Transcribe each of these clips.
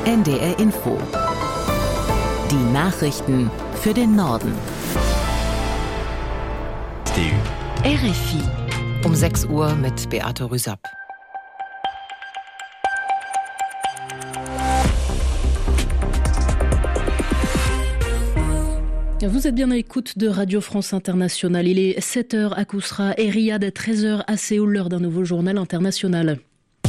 NDR Info. Die Nachrichten für den Norden. RFI. Um 6 Uhr mit Beate Rüsapp. Vous êtes bien à l'écoute de Radio France Internationale. Il est 7h à Kousra et Riyad, 13h à Séoul, l'heure d'un nouveau journal international.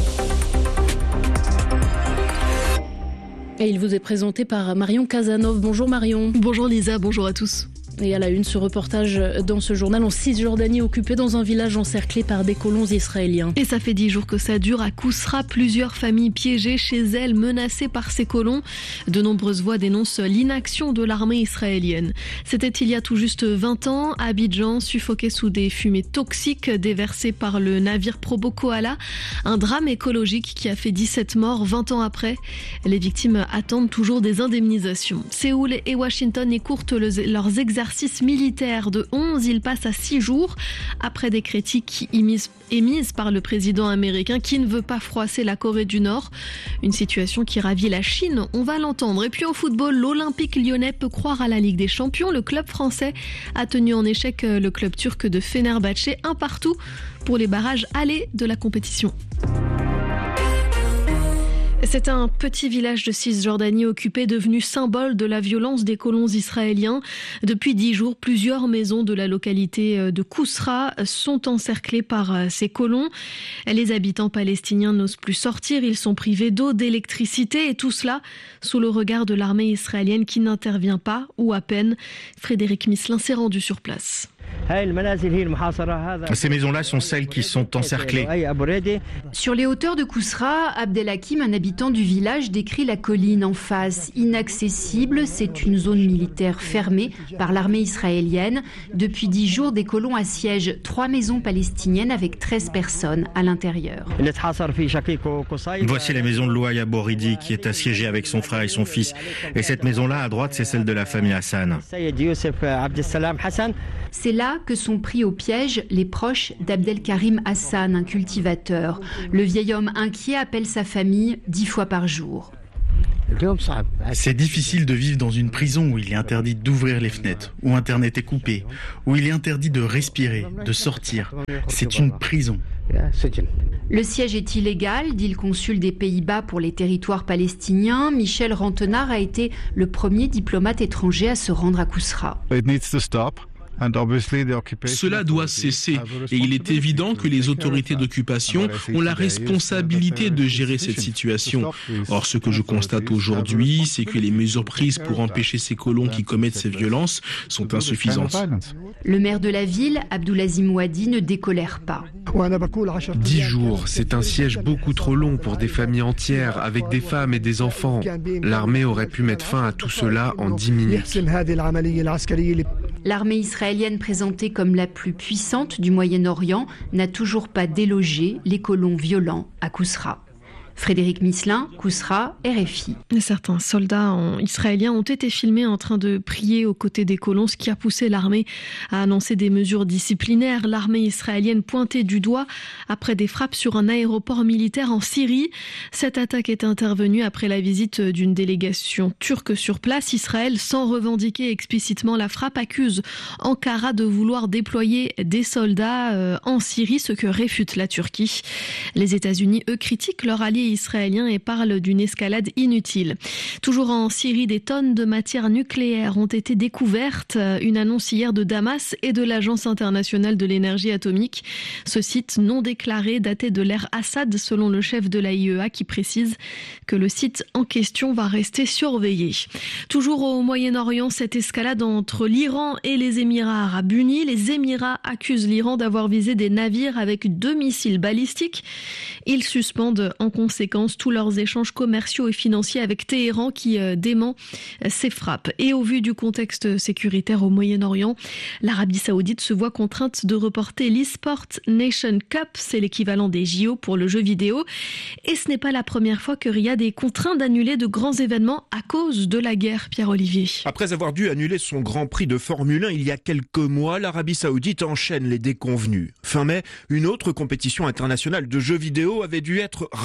Et il vous est présenté par Marion Casanov. Bonjour Marion. Bonjour Lisa, bonjour à tous. Et à la une, ce reportage dans ce journal en Cisjordanie, occupé dans un village encerclé par des colons israéliens. Et ça fait 10 jours que ça dure à Kousra. Plusieurs familles piégées chez elles, menacées par ces colons. De nombreuses voix dénoncent l'inaction de l'armée israélienne. C'était il y a tout juste 20 ans, à Abidjan, suffoqué sous des fumées toxiques déversées par le navire Probo Koala. Un drame écologique qui a fait 17 morts 20 ans après. Les victimes attendent toujours des indemnisations. Séoul et Washington écourtent leurs exercices militaires de 11, ils passent à 6 jours après des critiques émises par le président américain qui ne veut pas froisser la Corée du Nord. Une situation qui ravit la Chine, on va l'entendre. Et puis au football, l'Olympique lyonnais peut croire à la Ligue des Champions. Le club français a tenu en échec le club turc de Fenerbahçe, 1-1 pour les barrages allés de la compétition. C'est un petit village de Cisjordanie occupé, devenu symbole de la violence des colons israéliens. Depuis 10 jours, plusieurs maisons de la localité de Kousra sont encerclées par ces colons. Les habitants palestiniens n'osent plus sortir, ils sont privés d'eau, d'électricité et tout cela sous le regard de l'armée israélienne qui n'intervient pas ou à peine. Frédéric Misselin s'est rendu sur place. Ces maisons-là sont celles qui sont encerclées. Sur les hauteurs de Kousra, Abdelhakim, un habitant du village, décrit la colline en face. Inaccessible, c'est une zone militaire fermée par l'armée israélienne. Depuis 10 jours, des colons assiègent 3 maisons palestiniennes avec 13 personnes à l'intérieur. Voici la maison de Louaï Aboridi qui est assiégée avec son frère et son fils. Et cette maison-là, à droite, c'est celle de la famille Hassan. C'est là que sont pris au piège les proches d'Abdelkarim Hassan, un cultivateur. Le vieil homme inquiet appelle sa famille 10 fois par jour. C'est difficile de vivre dans une prison où il est interdit d'ouvrir les fenêtres, où Internet est coupé, où il est interdit de respirer, de sortir. C'est une prison. Le siège est illégal, dit le consul des Pays-Bas pour les territoires palestiniens. Michel Rantenard a été le premier diplomate étranger à se rendre à Kousra. Cela doit cesser et il est évident que les autorités d'occupation ont la responsabilité de gérer cette situation. Or, ce que je constate aujourd'hui, c'est que les mesures prises pour empêcher ces colons qui commettent ces violences sont insuffisantes. Le maire de la ville, Abdoulazim Ouadi, ne décolère pas. 10 jours, c'est un siège beaucoup trop long pour des familles entières, avec des femmes et des enfants. L'armée aurait pu mettre fin à tout cela en 10 minutes. L'armée israélienne, présentée comme la plus puissante du Moyen-Orient, n'a toujours pas délogé les colons violents à Kousra. Frédéric Misselin, Kousra, RFI. Certains soldats israéliens ont été filmés en train de prier aux côtés des colons, ce qui a poussé l'armée à annoncer des mesures disciplinaires. L'armée israélienne pointée du doigt après des frappes sur un aéroport militaire en Syrie. Cette attaque est intervenue après la visite d'une délégation turque sur place. Israël, sans revendiquer explicitement la frappe, accuse Ankara de vouloir déployer des soldats en Syrie, ce que réfute la Turquie. Les États-Unis, eux, critiquent leur allié israélien et parle d'une escalade inutile. Toujours en Syrie, des tonnes de matières nucléaires ont été découvertes. Une annonce hier de Damas et de l'Agence internationale de l'énergie atomique. Ce site non déclaré datait de l'ère Assad, selon le chef de l'AIEA, qui précise que le site en question va rester surveillé. Toujours au Moyen-Orient, cette escalade entre l'Iran et les Émirats arabes unis. Les Émirats accusent l'Iran d'avoir visé des navires avec 2 missiles balistiques. Ils suspendent en conséquence tous leurs échanges commerciaux et financiers avec Téhéran qui dément ces frappes. Et au vu du contexte sécuritaire au Moyen-Orient, l'Arabie Saoudite se voit contrainte de reporter l'eSport Nation Cup, c'est l'équivalent des JO pour le jeu vidéo. Et ce n'est pas la première fois que Riyad est contraint d'annuler de grands événements à cause de la guerre, Pierre-Olivier. Après avoir dû annuler son Grand Prix de Formule 1 il y a quelques mois, l'Arabie Saoudite enchaîne les déconvenues. Fin mai, une autre compétition internationale de jeux vidéo avait dû être rapatriée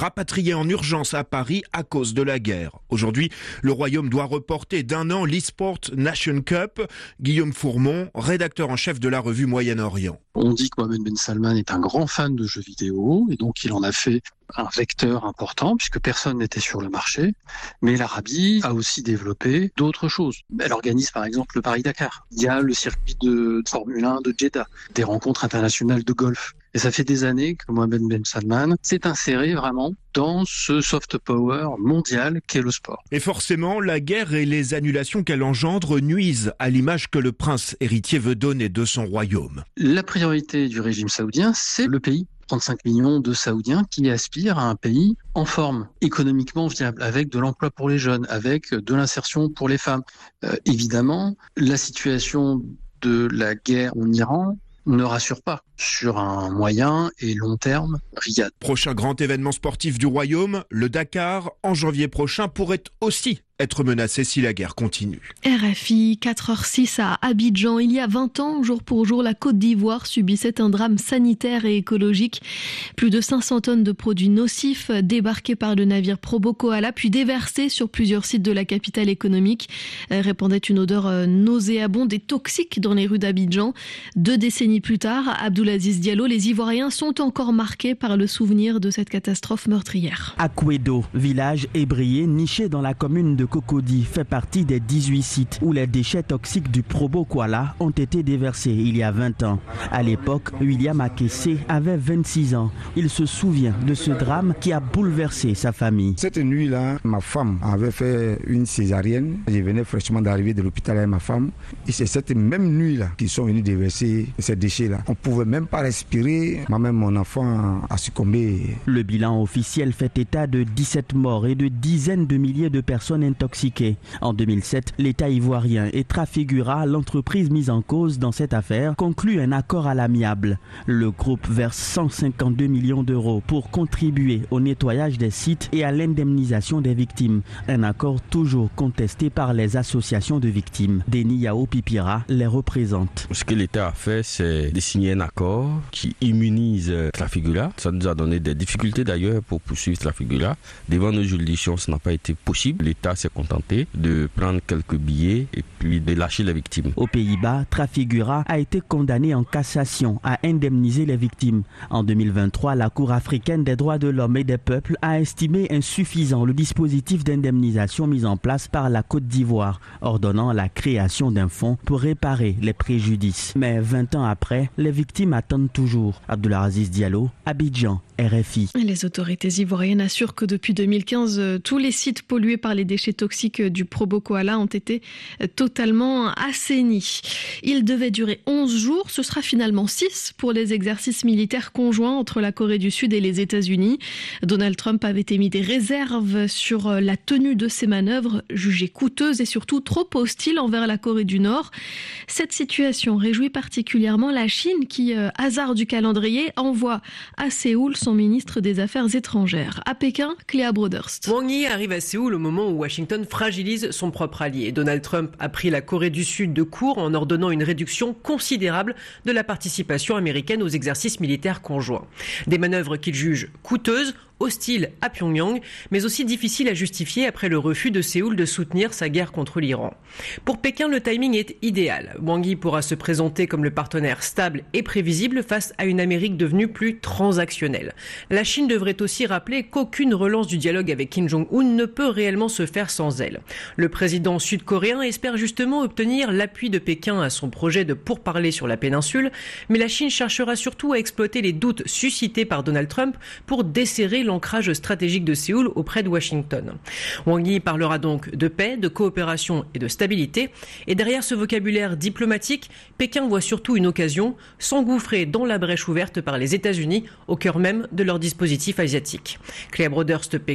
crié en urgence à Paris à cause de la guerre. Aujourd'hui, le Royaume doit reporter d'1 an l'eSport Nation Cup. Guillaume Fourmont, rédacteur en chef de la revue Moyen-Orient. On dit que Mohammed Ben Salman est un grand fan de jeux vidéo et donc il en a fait un vecteur important puisque personne n'était sur le marché. Mais l'Arabie a aussi développé d'autres choses. Elle organise par exemple le Paris-Dakar. Il y a le circuit de Formule 1 de Jeddah, des rencontres internationales de golf. Et ça fait des années que Mohammed Ben Salman s'est inséré vraiment dans ce soft power mondial qu'est le sport. Et forcément, la guerre et les annulations qu'elle engendre nuisent à l'image que le prince héritier veut donner de son royaume. La priorité du régime saoudien, c'est le pays. 35 millions de Saoudiens qui aspirent à un pays en forme, économiquement viable, avec de l'emploi pour les jeunes, avec de l'insertion pour les femmes. Évidemment, la situation de la guerre en Iran ne rassure pas sur un moyen et long terme. Riyad. Prochain grand événement sportif du Royaume, le Dakar, en janvier prochain, pourrait aussi être menacé si la guerre continue. RFI, 4h06 à Abidjan. Il y a 20 ans, jour pour jour, la Côte d'Ivoire subissait un drame sanitaire et écologique. Plus de 500 tonnes de produits nocifs débarqués par le navire Probo Koala, puis déversés sur plusieurs sites de la capitale économique, répandaient une odeur nauséabonde et toxique dans les rues d'Abidjan. 2 décennies plus tard, Abdoulaziz Diallo, les Ivoiriens sont encore marqués par le souvenir de cette catastrophe meurtrière. Akwedo, village ébrié niché dans la commune de Cocody, fait partie des 18 sites où les déchets toxiques du Probo Koala ont été déversés il y a 20 ans. À l'époque, William Akessé avait 26 ans. Il se souvient de ce drame qui a bouleversé sa famille. Cette nuit-là, ma femme avait fait une césarienne. Je venais fraîchement d'arriver de l'hôpital avec ma femme. Et c'est cette même nuit-là qu'ils sont venus déverser ces déchets-là. On ne pouvait même pas respirer. Moi-même, mon enfant a succombé. Le bilan officiel fait état de 17 morts et de dizaines de milliers de personnes intoxiquées. En 2007, l'État ivoirien et Trafigura, l'entreprise mise en cause dans cette affaire, conclut un accord à l'amiable. Le groupe verse 152 millions d'euros pour contribuer au nettoyage des sites et à l'indemnisation des victimes. Un accord toujours contesté par les associations de victimes. Denis Yao Pipira les représente. Ce que l'État a fait, c'est de signer un accord qui immunise Trafigura. Ça nous a donné des difficultés d'ailleurs pour poursuivre Trafigura. Devant nos juridictions, ça n'a pas été possible. L'État s'est contenté de prendre quelques billets et puis de lâcher les victimes. Aux Pays-Bas, Trafigura a été condamné en cassation à indemniser les victimes. En 2023, la Cour africaine des droits de l'homme et des peuples a estimé insuffisant le dispositif d'indemnisation mis en place par la Côte d'Ivoire, ordonnant la création d'un fonds pour réparer les préjudices. Mais 20 ans après, les victimes attendent toujours. Abdoulaziz Diallo, Abidjan, RFI. Les autorités ivoiriennes assurent que depuis 2015, tous les sites pollués par les déchets toxiques du Probo Koala ont été totalement assainis. Il devait durer 11 jours, ce sera finalement 6 pour les exercices militaires conjoints entre la Corée du Sud et les États-Unis. Donald Trump avait émis des réserves sur la tenue de ces manœuvres, jugées coûteuses et surtout trop hostiles envers la Corée du Nord. Cette situation réjouit particulièrement la Chine qui, hasard du calendrier, envoie à Séoul son ministre des Affaires étrangères. À Pékin, Cléa Broderst. Wang Yi arrive à Séoul au moment où Washington fragilise son propre allié. Donald Trump a pris la Corée du Sud de court en ordonnant une réduction considérable de la participation américaine aux exercices militaires conjoints. Des manœuvres qu'il juge coûteuses, hostile à Pyongyang, mais aussi difficile à justifier après le refus de Séoul de soutenir sa guerre contre l'Iran. Pour Pékin, le timing est idéal. Wang Yi pourra se présenter comme le partenaire stable et prévisible face à une Amérique devenue plus transactionnelle. La Chine devrait aussi rappeler qu'aucune relance du dialogue avec Kim Jong-un ne peut réellement se faire sans elle. Le président sud-coréen espère justement obtenir l'appui de Pékin à son projet de pourparlers sur la péninsule, mais la Chine cherchera surtout à exploiter les doutes suscités par Donald Trump pour desserrer l'ancrage stratégique de Séoul auprès de Washington. Wang Yi parlera donc de paix, de coopération et de stabilité. Et derrière ce vocabulaire diplomatique, Pékin voit surtout une occasion, s'engouffrer dans la brèche ouverte par les États-Unis au cœur même de leur dispositif asiatique. Cléa Broderst, Pékin,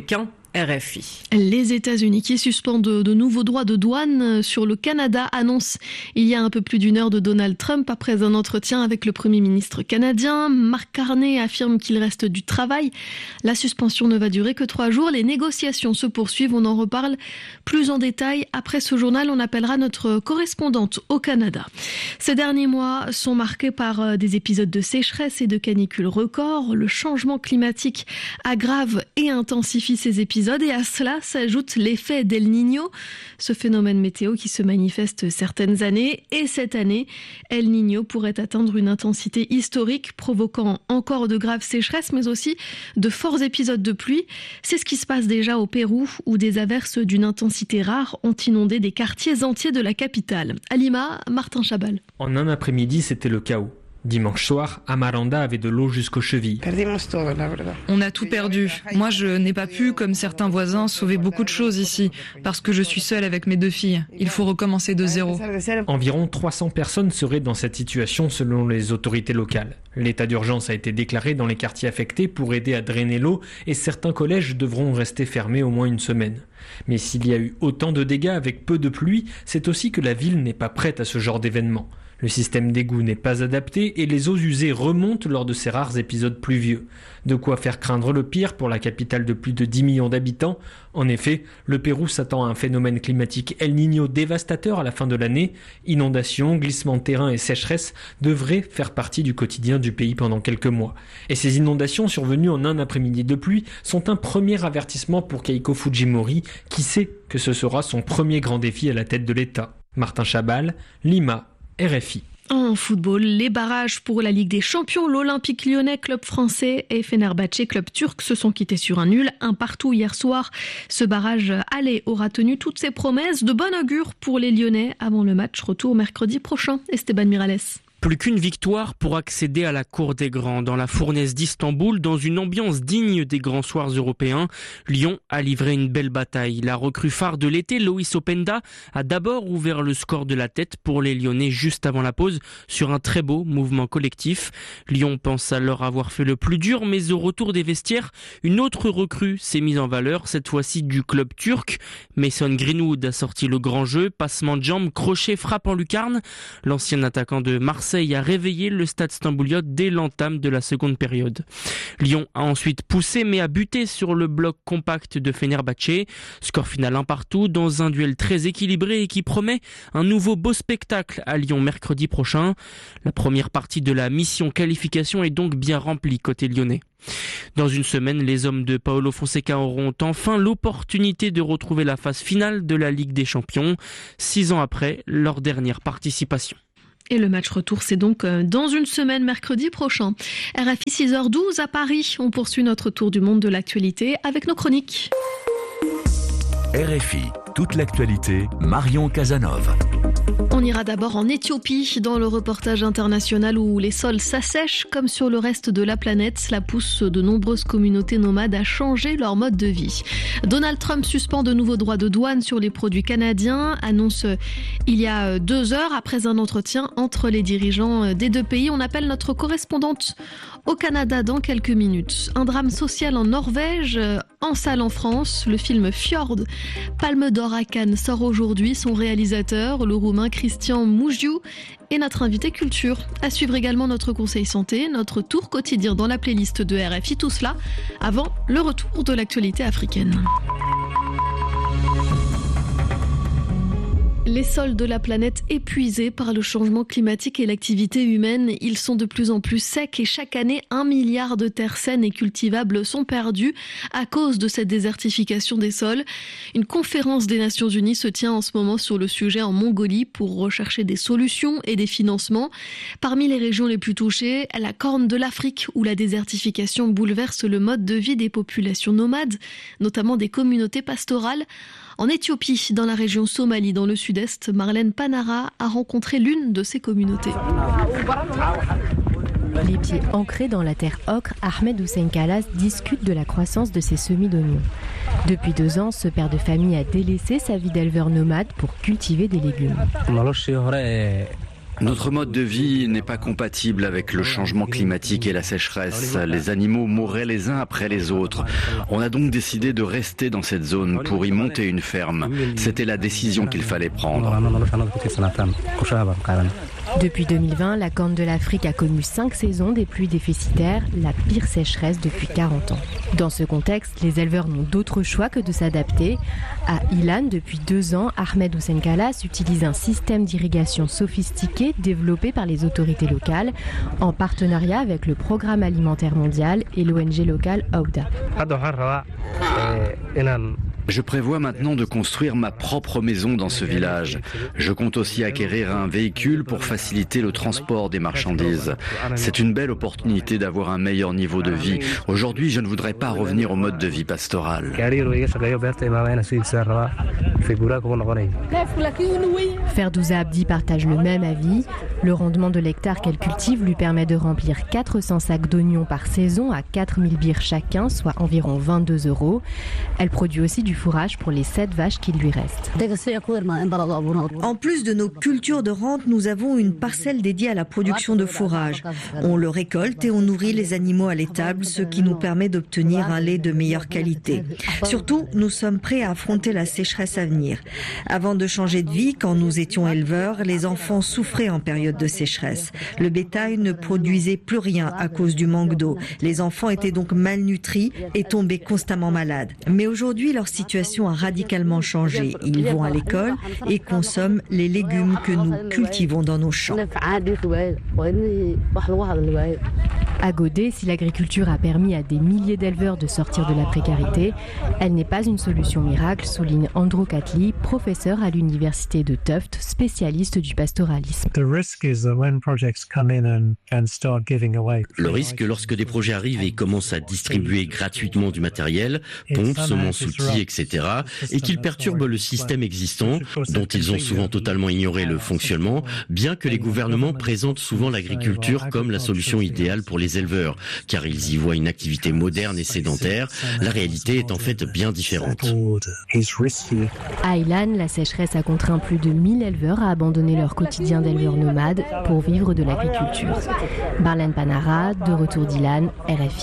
RFI. Les États-Unis qui suspendent de nouveaux droits de douane sur le Canada annoncent il y a un peu plus d'une heure de Donald Trump après un entretien avec le Premier ministre canadien. Mark Carney affirme qu'il reste du travail. La suspension ne va durer que 3 jours. Les négociations se poursuivent. On en reparle plus en détail. Après ce journal, on appellera notre correspondante au Canada. Ces derniers mois sont marqués par des épisodes de sécheresse et de canicules records. Le changement climatique aggrave et intensifie ces épisodes. Et à cela s'ajoute l'effet d'El Niño, ce phénomène météo qui se manifeste certaines années. Et cette année, El Niño pourrait atteindre une intensité historique, provoquant encore de graves sécheresses, mais aussi de forts épisodes de pluie. C'est ce qui se passe déjà au Pérou, où des averses d'une intensité rare ont inondé des quartiers entiers de la capitale. À Lima, Martin Chabal. En un après-midi, c'était le chaos. Dimanche soir, Amaranda avait de l'eau jusqu'aux chevilles. On a tout perdu. Moi, je n'ai pas pu, comme certains voisins, sauver beaucoup de choses ici, parce que je suis seule avec mes 2 filles. Il faut recommencer de zéro. Environ 300 personnes seraient dans cette situation selon les autorités locales. L'état d'urgence a été déclaré dans les quartiers affectés pour aider à drainer l'eau et certains collèges devront rester fermés au moins une semaine. Mais s'il y a eu autant de dégâts avec peu de pluie, c'est aussi que la ville n'est pas prête à ce genre d'événement. Le système d'égout n'est pas adapté et les eaux usées remontent lors de ces rares épisodes pluvieux. De quoi faire craindre le pire pour la capitale de plus de 10 millions d'habitants. En effet, le Pérou s'attend à un phénomène climatique El Niño dévastateur à la fin de l'année. Inondations, glissements de terrain et sécheresse devraient faire partie du quotidien du pays pendant quelques mois. Et ces inondations survenues en un après-midi de pluie sont un premier avertissement pour Keiko Fujimori, qui sait que ce sera son premier grand défi à la tête de l'État. Martin Chabal, Lima, RFI. En football, les barrages pour la Ligue des Champions, l'Olympique Lyonnais, club français, et Fenerbahçe, club turc, se sont quittés sur un nul, un partout hier soir. Ce barrage aller aura tenu toutes ses promesses, de bon augure pour les Lyonnais avant le match retour mercredi prochain. Esteban Miralles. Plus qu'une victoire pour accéder à la cour des grands. Dans la fournaise d'Istanbul, dans une ambiance digne des grands soirs européens, Lyon a livré une belle bataille. La recrue phare de l'été, Loïs Openda, a d'abord ouvert le score de la tête pour les Lyonnais juste avant la pause sur un très beau mouvement collectif. Lyon pense alors avoir fait le plus dur, mais au retour des vestiaires, une autre recrue s'est mise en valeur, cette fois-ci du club turc. Mason Greenwood a sorti le grand jeu, passement de jambes, crochet, frappe en lucarne. L'ancien attaquant de Marseille a réveillé le stade stambouliote dès l'entame de la seconde période. Lyon a ensuite poussé mais a buté sur le bloc compact de Fenerbahçe. Score final 1 partout dans un duel très équilibré et qui promet un nouveau beau spectacle à Lyon mercredi prochain. La première partie de la mission qualification est donc bien remplie côté lyonnais. Dans une semaine, les hommes de Paulo Fonseca auront enfin l'opportunité de retrouver la phase finale de la Ligue des Champions, 6 ans après leur dernière participation. Et le match retour, c'est donc dans une semaine, mercredi prochain. RFI 6h12 à Paris. On poursuit notre tour du monde de l'actualité avec nos chroniques. RFI, toute l'actualité, Marion Casanov. On ira d'abord en Éthiopie, dans le reportage international où les sols s'assèchent comme sur le reste de la planète. Cela pousse de nombreuses communautés nomades à changer leur mode de vie. Donald Trump suspend de nouveaux droits de douane sur les produits canadiens, annonce il y a 2 heures après un entretien entre les dirigeants des 2 pays. On appelle notre correspondante au Canada dans quelques minutes. Un drame social en Norvège, en salle en France. Le film Fjord, Palme d'or à Cannes, sort aujourd'hui. Son réalisateur, le Roumain Cristian Mugiu, et notre invité culture. À suivre également notre conseil santé, notre tour quotidien dans la playlist de RFI. Tout cela avant le retour de l'actualité africaine. Les sols de la planète épuisés par le changement climatique et l'activité humaine, ils sont de plus en plus secs et chaque année 1 milliard de terres saines et cultivables sont perdues à cause de cette désertification des sols. Une conférence des Nations Unies se tient en ce moment sur le sujet en Mongolie pour rechercher des solutions et des financements. Parmi les régions les plus touchées, la Corne de l'Afrique où la désertification bouleverse le mode de vie des populations nomades, notamment des communautés pastorales. En Éthiopie, dans la région Somalie, dans le sud-est, Marlène Panara a rencontré l'une de ces communautés. Les pieds ancrés dans la terre ocre, Ahmed Hussein Kalas discute de la croissance de ses semis d'oignons. Depuis 2 ans, ce père de famille a délaissé sa vie d'éleveur nomade pour cultiver des légumes. Notre mode de vie n'est pas compatible avec le changement climatique et la sécheresse. Les animaux mourraient les uns après les autres. On a donc décidé de rester dans cette zone pour y monter une ferme. C'était la décision qu'il fallait prendre. Depuis 2020, la Corne de l'Afrique a connu 5 saisons des pluies déficitaires, la pire sécheresse depuis 40 ans. Dans ce contexte, les éleveurs n'ont d'autre choix que de s'adapter. À Ilan, depuis 2 ans, Ahmed Hussein Kalas utilise un système d'irrigation sophistiqué développé par les autorités locales en partenariat avec le Programme alimentaire mondial et l'ONG locale OUDA. Je prévois maintenant de construire ma propre maison dans ce village. Je compte aussi acquérir un véhicule pour faciliter le transport des marchandises. C'est une belle opportunité d'avoir un meilleur niveau de vie. Aujourd'hui, je ne voudrais pas revenir au mode de vie pastoral. Ferdouza Abdi partage le même avis. Le rendement de l'hectare qu'elle cultive lui permet de remplir 400 sacs d'oignons par saison à 4000 birrs chacun, soit environ 22 €. Elle produit aussi du fourrage pour les 7 vaches qui lui restent. En plus de nos cultures de rente, nous avons une parcelle dédiée à la production de fourrage. On le récolte et on nourrit les animaux à l'étable, ce qui nous permet d'obtenir un lait de meilleure qualité. Surtout, nous sommes prêts à affronter la sécheresse à venir. Avant de changer de vie, quand nous étions éleveurs, les enfants souffraient en période de sécheresse. Le bétail ne produisait plus rien à cause du manque d'eau. Les enfants étaient donc malnutris et tombaient constamment malades. Mais aujourd'hui, leur situation a radicalement changé. Ils vont à l'école et consomment les légumes que nous cultivons dans nos champs. À Godé, si l'agriculture a permis à des milliers d'éleveurs de sortir de la précarité, elle n'est pas une solution miracle, souligne Andrew Catley, professeur à l'université de Tufts, spécialiste du pastoralisme. Le risque, lorsque des projets arrivent et commencent à distribuer gratuitement du matériel, pompes, semences, outils, etc., et qu'ils perturbent le système existant, dont ils ont souvent totalement ignoré le fonctionnement, bien que les gouvernements présentent souvent l'agriculture comme la solution idéale pour les éleveurs, car ils y voient une activité moderne et sédentaire, la réalité est en fait bien différente. À Ilan, la sécheresse a contraint plus de 1000 éleveurs à abandonner leur quotidien d'éleveurs nomades pour vivre de l'agriculture. Barlène Panara, de retour d'Ilan, RFI.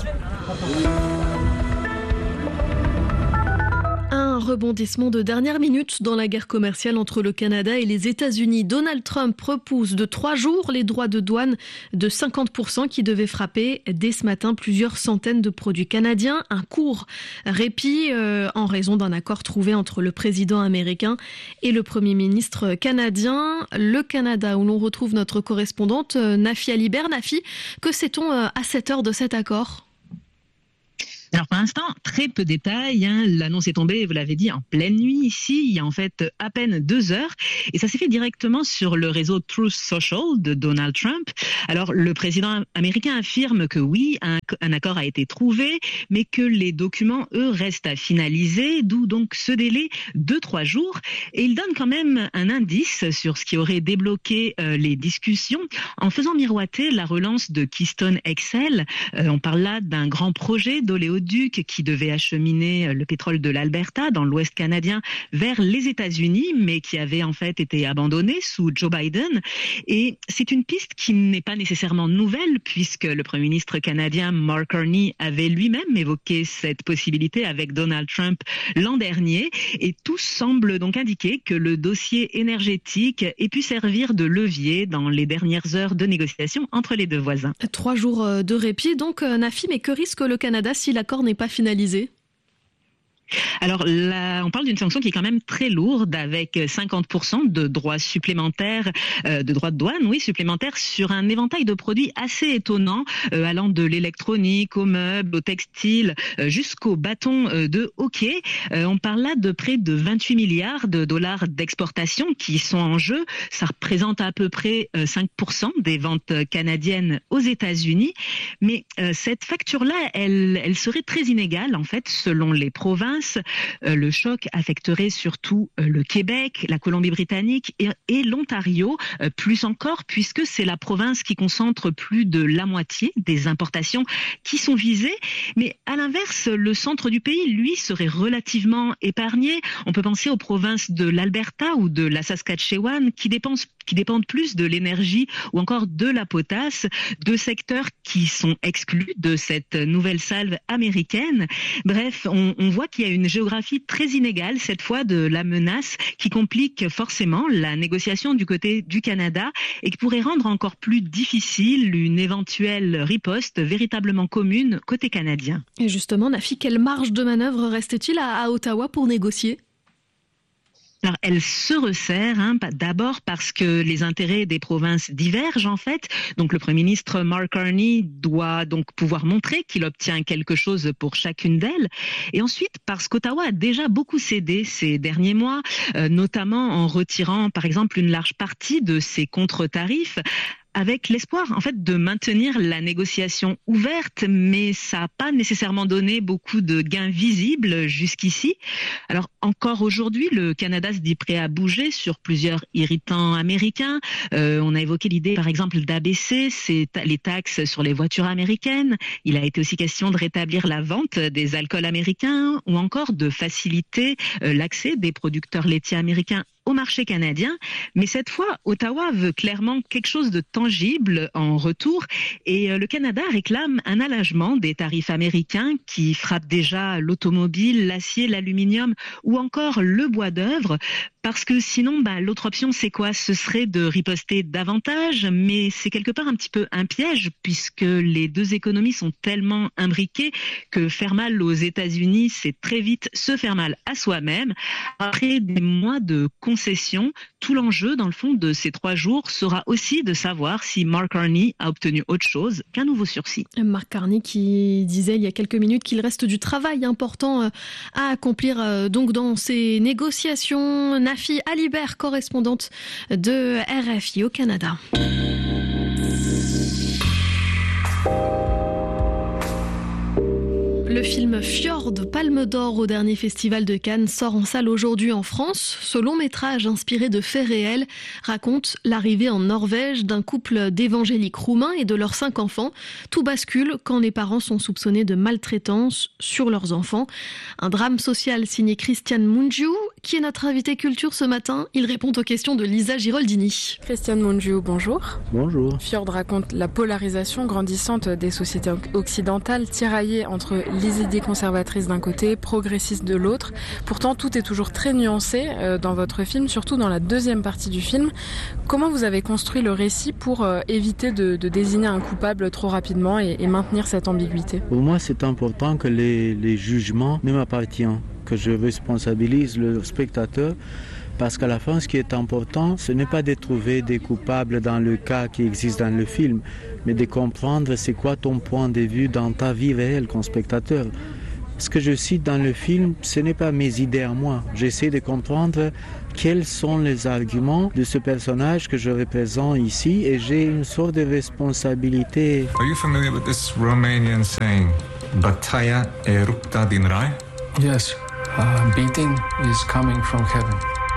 Un rebondissement de dernière minute dans la guerre commerciale entre le Canada et les États-Unis. Donald Trump repousse de 3 jours les droits de douane de 50% qui devaient frapper dès ce matin plusieurs centaines de produits canadiens. Un court répit en raison d'un accord trouvé entre le président américain et le Premier ministre canadien. Le Canada, où l'on retrouve notre correspondante Nafi Alibert. Nafi, que sait-on à cette heure de cet accord ? Alors pour l'instant, très peu de détails. L'annonce est tombée, vous l'avez dit, en pleine nuit ici. Il y a en fait à peine 2 heures. Et ça s'est fait directement sur le réseau Truth Social de Donald Trump. Alors le président américain affirme que oui, un accord a été trouvé, mais que les documents, eux, restent à finaliser. D'où donc ce délai de 3 jours. Et il donne quand même un indice sur ce qui aurait débloqué les discussions en faisant miroiter la relance de Keystone XL. On parle là d'un grand projet d'oléoduc qui devait acheminer le pétrole de l'Alberta dans l'Ouest canadien vers les États-Unis, mais qui avait en fait été abandonné sous Joe Biden. Et c'est une piste qui n'est pas nécessairement nouvelle, puisque le Premier ministre canadien Mark Carney avait lui-même évoqué cette possibilité avec Donald Trump l'an dernier. Et tout semble donc indiquer que le dossier énergétique ait pu servir de levier dans les dernières heures de négociation entre les deux voisins. 3 jours de répit, donc Nafi, mais que risque le Canada si l'accord n'est pas finalisé ? Alors là, on parle d'une sanction qui est quand même très lourde, avec 50% de droits supplémentaires, de droits de douane, oui, supplémentaires sur un éventail de produits assez étonnant, allant de l'électronique, aux meubles, aux textiles, jusqu'aux bâtons de hockey. On parle là de près de 28 milliards de dollars d'exportation qui sont en jeu. Ça représente à peu près 5% des ventes canadiennes aux États-Unis. Mais cette facture-là, elle serait très inégale, en fait, selon les provinces. provinces. Le choc affecterait surtout le Québec, la Colombie-Britannique et l'Ontario, plus encore puisque c'est la province qui concentre plus de la moitié des importations qui sont visées. Mais à l'inverse, le centre du pays, lui, serait relativement épargné. On peut penser aux provinces de l'Alberta ou de la Saskatchewan qui dépendent plus de l'énergie ou encore de la potasse, deux secteurs qui sont exclus de cette nouvelle salve américaine. Bref, on voit qu'il y a une géographie très inégale cette fois de la menace qui complique forcément la négociation du côté du Canada et qui pourrait rendre encore plus difficile une éventuelle riposte véritablement commune côté canadien. Et justement, Nafi, quelle marge de manœuvre reste-t-il à Ottawa pour négocier ? Alors, elle se resserre, d'abord parce que les intérêts des provinces divergent en fait. Donc le Premier ministre Mark Carney doit donc pouvoir montrer qu'il obtient quelque chose pour chacune d'elles. Et ensuite parce qu'Ottawa a déjà beaucoup cédé ces derniers mois, notamment en retirant par exemple une large partie de ses contre-tarifs, avec l'espoir en fait de maintenir la négociation ouverte, mais ça n'a pas nécessairement donné beaucoup de gains visibles jusqu'ici. Alors encore aujourd'hui, le Canada se dit prêt à bouger sur plusieurs irritants américains. On a évoqué l'idée par exemple d'abaisser les taxes sur les voitures américaines. Il a été aussi question de rétablir la vente des alcools américains ou encore de faciliter l'accès des producteurs laitiers américains au marché canadien. Mais cette fois, Ottawa veut clairement quelque chose de tangible en retour et le Canada réclame un allègement des tarifs américains qui frappent déjà l'automobile, l'acier, l'aluminium ou encore le bois d'œuvre. Parce que sinon, l'autre option, c'est quoi ? Ce serait de riposter davantage, mais c'est quelque part un petit peu un piège puisque les deux économies sont tellement imbriquées que faire mal aux États-Unis, c'est très vite se faire mal à soi-même. Après des mois de concessions, tout l'enjeu, dans le fond, de ces 3 jours sera aussi de savoir si Mark Carney a obtenu autre chose qu'un nouveau sursis. Mark Carney qui disait il y a quelques minutes qu'il reste du travail important à accomplir donc dans ces négociations. Nafi Alibert, correspondante de RFI au Canada. Le film Fjord, Palme d'Or au dernier festival de Cannes, sort en salle aujourd'hui en France. Ce long métrage inspiré de faits réels raconte l'arrivée en Norvège d'un couple d'évangéliques roumains et de leurs 5 enfants. Tout bascule quand les parents sont soupçonnés de maltraitance sur leurs enfants. Un drame social signé Christian Mungiu, qui est notre invité culture ce matin. Il répond aux questions de Lisa Giroldini. Christian Mungiu, bonjour. Bonjour. Fjord raconte la polarisation grandissante des sociétés occidentales, tiraillées entre les idées conservatrices d'un côté, progressistes de l'autre. Pourtant, tout est toujours très nuancé dans votre film, surtout dans la deuxième partie du film. Comment vous avez construit le récit pour éviter de désigner un coupable trop rapidement et maintenir cette ambiguïté ? Pour moi, c'est important que les jugements ne m'appartiennent, que je responsabilise le spectateur. Parce qu'à la fin, ce qui est important, ce n'est pas de trouver des coupables dans le cas qui existe dans le film, mais de comprendre c'est quoi ton point de vue dans ta vie réelle comme spectateur. Ce que je cite dans le film, ce n'est pas mes idées à moi. J'essaie de comprendre quels sont les arguments de ce personnage que je représente ici et j'ai une sorte de responsabilité. Are you familiar with this Romanian saying, Bătaia e rupta din rai? Yes, beating is coming from heaven.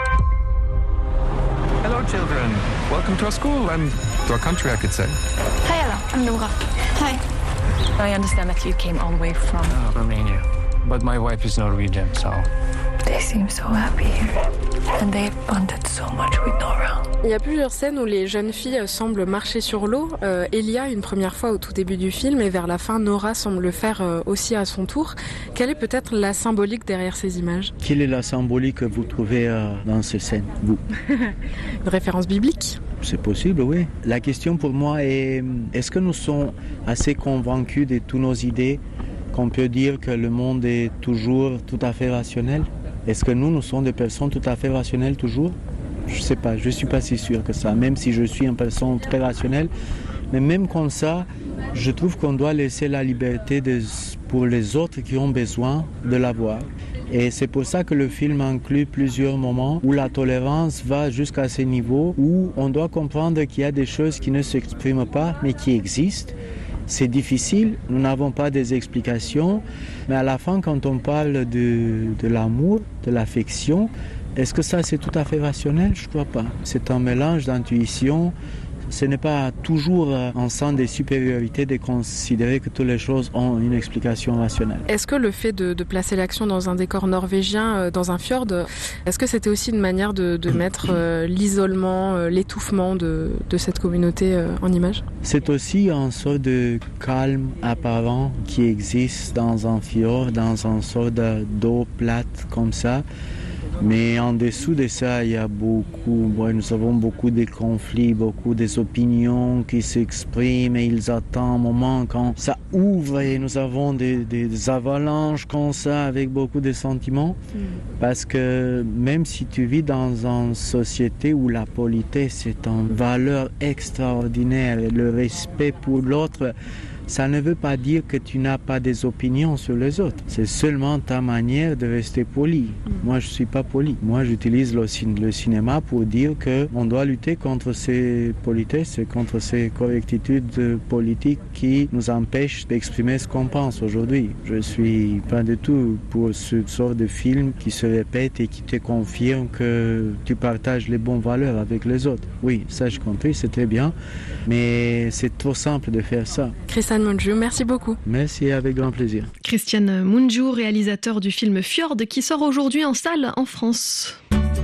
Hello, children. Welcome to our school and to our country, I could say. Hi, Ella. I'm Nora. Hi. I understand that you came all the way from Romania, but my wife is Norwegian, so. They seem so happy here, and they've bonded so much with Nora. Il y a plusieurs scènes où les jeunes filles semblent marcher sur l'eau. Elia, une première fois au tout début du film, et vers la fin, Nora semble le faire aussi à son tour. Quelle est peut-être la symbolique derrière ces images ? Quelle est la symbolique que vous trouvez dans ces scènes, vous ? Une référence biblique ? C'est possible, oui. La question pour moi est, est-ce que nous sommes assez convaincus de toutes nos idées qu'on peut dire que le monde est toujours tout à fait rationnel ? Est-ce que nous sommes des personnes tout à fait rationnelles toujours ? Je ne sais pas, je ne suis pas si sûr que ça, même si je suis une personne très rationnelle. Mais même comme ça, je trouve qu'on doit laisser la liberté pour les autres qui ont besoin de la voir. Et c'est pour ça que le film inclut plusieurs moments où la tolérance va jusqu'à ce niveau, où on doit comprendre qu'il y a des choses qui ne s'expriment pas, mais qui existent. C'est difficile, nous n'avons pas des explications, mais à la fin, quand on parle de l'amour, de l'affection, est-ce que ça c'est tout à fait rationnel? Je ne crois pas. C'est un mélange d'intuition. Ce n'est pas toujours un sens de supériorité de considérer que toutes les choses ont une explication rationnelle. Est-ce que le fait de placer l'action dans un décor norvégien, dans un fjord, est-ce que c'était aussi une manière de mettre l'isolement, l'étouffement de cette communauté en image? C'est aussi un sort de calme apparent qui existe dans un fjord, dans une sorte d'eau plate comme ça. Mais en dessous de ça, il y a nous avons beaucoup de conflits, beaucoup d'opinions qui s'expriment et ils attendent un moment quand ça ouvre et nous avons des avalanches comme ça avec beaucoup de sentiments. Parce que même si tu vis dans une société où la politesse est une valeur extraordinaire et le respect pour l'autre, ça ne veut pas dire que tu n'as pas des opinions sur les autres. C'est seulement ta manière de rester poli. Moi, je ne suis pas poli. Moi, j'utilise le cinéma pour dire qu'on doit lutter contre ces politesses et contre ces correctitudes politiques qui nous empêchent d'exprimer ce qu'on pense aujourd'hui. Je ne suis pas du tout pour ce genre de film qui se répète et qui te confirme que tu partages les bonnes valeurs avec les autres. Oui, ça, j'ai compris, c'est très bien, mais c'est trop simple de faire ça. Christian Mungiu, merci beaucoup. Merci, avec grand plaisir. Christian Mungiu, réalisateur du film Fjord, qui sort aujourd'hui en salle en France.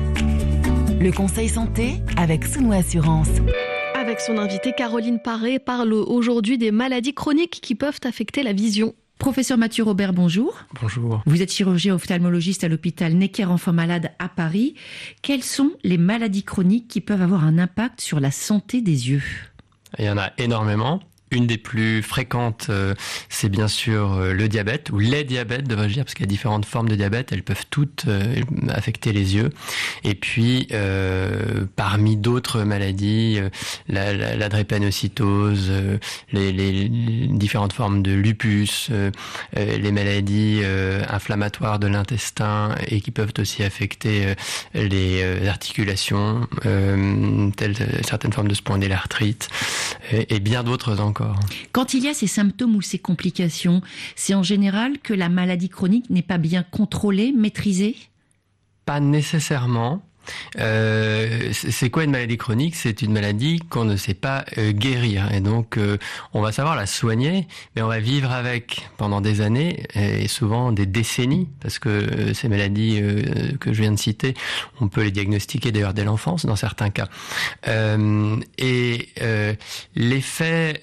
Le conseil santé avec Suno Assurance. Avec son invitée Caroline Paré, parle aujourd'hui des maladies chroniques qui peuvent affecter la vision. Professeur Mathieu Robert, bonjour. Bonjour. Vous êtes chirurgien ophtalmologiste à l'hôpital Necker Enfants Malades à Paris. Quelles sont les maladies chroniques qui peuvent avoir un impact sur la santé des yeux? Il y en a énormément. Une des plus fréquentes, c'est bien sûr le diabète, ou les diabètes, devrais-je dire, parce qu'il y a différentes formes de diabète, elles peuvent toutes affecter les yeux. Et puis, parmi d'autres maladies, la drépanocytose, les différentes formes de lupus, les maladies inflammatoires de l'intestin et qui peuvent aussi affecter les articulations, telles certaines formes de spondylarthrite, et bien d'autres encore. Quand il y a ces symptômes ou ces complications, c'est en général que la maladie chronique n'est pas bien contrôlée, maîtrisée? Pas nécessairement. C'est quoi une maladie chronique? C'est une maladie qu'on ne sait pas guérir, et donc on va savoir la soigner, mais on va vivre avec pendant des années et souvent des décennies, parce que ces maladies que je viens de citer, on peut les diagnostiquer d'ailleurs dès l'enfance dans certains cas. L'effet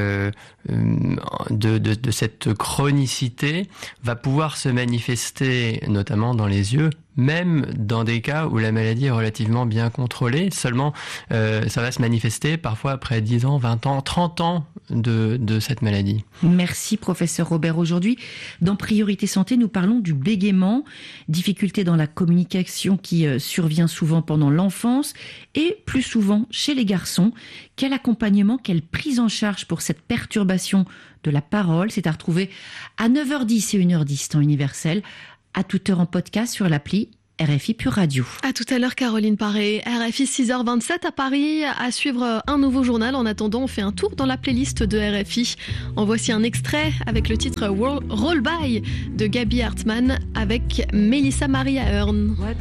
de cette chronicité va pouvoir se manifester notamment dans les yeux, même dans des cas où la maladie est relativement bien contrôlée. Seulement, ça va se manifester parfois après 10 ans, 20 ans, 30 ans de cette maladie. Merci professeur Robert. Aujourd'hui, dans Priorité Santé, nous parlons du bégaiement, difficulté dans la communication qui survient souvent pendant l'enfance et plus souvent chez les garçons. Quel accompagnement, quelle prise en charge pour cette perturbation de la parole? C'est à retrouver à 9h10 et 1h10 temps universel. À toute heure en podcast sur l'appli RFI Pure Radio. À tout à l'heure Caroline Paré. RFI 6h27 à Paris. À suivre un nouveau journal. En attendant, on fait un tour dans la playlist de RFI. En voici un extrait avec le titre Roll By de Gaby Hartmann avec Melissa Maria Hearn.